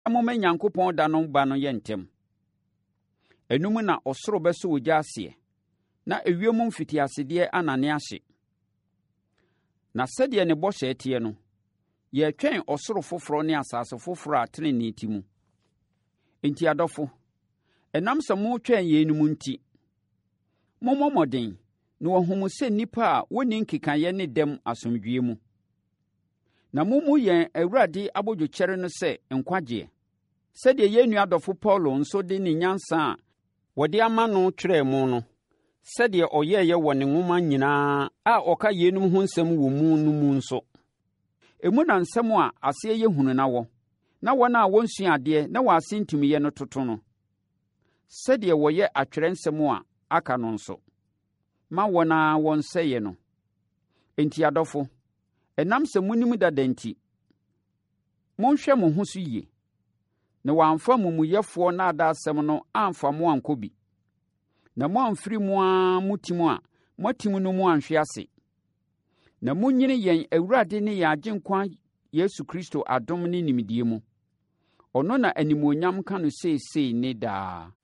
Momma Nyankopɔn da no ba no yɛ ntɛm. Ɛnum na ɔsoro bɛsɔ ogya aseɛ, na ewiem mfitiasedeɛ anane ahye. Na sɛdeɛ ne bɔhyɛ teɛ no, yɛretwɛn ɔsoro foforɔ ne asase foforɔ a tenenee te mu. Enti adɔfo, ɛnam sɛ moretwɛn yeinom nti, mommɔ mmɔden na wɔahu mo sɛ nnipa a wɔnni nkekaeɛ ne dɛm asomdwoeɛ mu. Na mommu yɛn Awurade abodwokyɛre no sɛ nkwagyeɛ, sɛdeɛ yɛn nua adɔfo Paulo nso de ne nyansa a wɔde ama no twerɛɛ mo no, sɛdeɛ ɔyɛeɛ wɔ ne nwoma nyinaa a ɔka yeinom ho nsɛm wɔ mu no mu nso. Emu na nsɛm a aseɛ yɛ hunu na wɔ, na wɔn a wɔnsua adeɛ na wɔase ntumiiɛ no toto no, sɛdeɛ wɔyɛ atwerɛ nsɛm a aka no nso, ma wɔn a wɔnsɛeɛ no. Enti adɔfo, ɛnam sɛ monim dada nti, monhwɛ mo ho so yie, na wɔamfa mumuyɛfoɔ nnaadaasɛm no amfa mo ankɔ bi, na moamfiri mo ara mo tim a moatim no mu anhwe ase. Na monnyini yɛn Awurade ne yɛn Agyenkwa Yesu Kristo adom ne nimdeɛ mu. Ɔno na animuonyam ka no seesei ne daa.